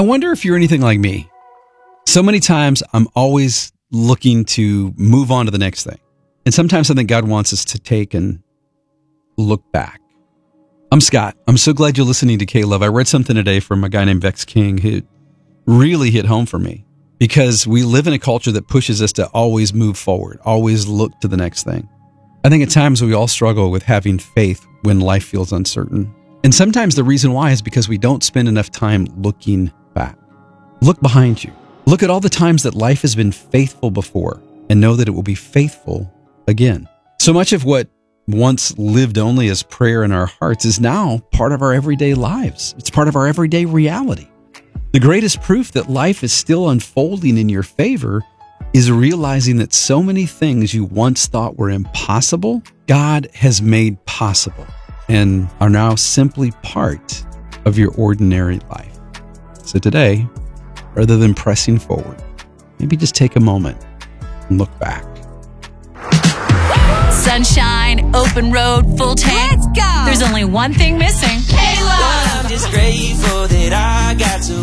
I wonder if you're anything like me. So many times I'm always looking to move on to the next thing. And sometimes I think God wants us to take and look back. I'm Scott. I'm so glad you're listening to K-Love. I read something today from a guy named Vex King who really hit home for me, because we live in a culture that pushes us to always move forward, always look to the next thing. I think at times we all struggle with having faith when life feels uncertain. And sometimes the reason why is because we don't spend enough time looking back. Look behind you. Look at all the times that life has been faithful before and know that it will be faithful again. So much of what once lived only as prayer in our hearts is now part of our everyday lives. It's part of our everyday reality. The greatest proof that life is still unfolding in your favor is realizing that so many things you once thought were impossible, God has made possible and are now simply part of your ordinary life. So today, rather than pressing forward, maybe just take a moment and look back. Sunshine, open road, full tank. Let's go! There's only one thing missing. K-Love! I'm just grateful that I got to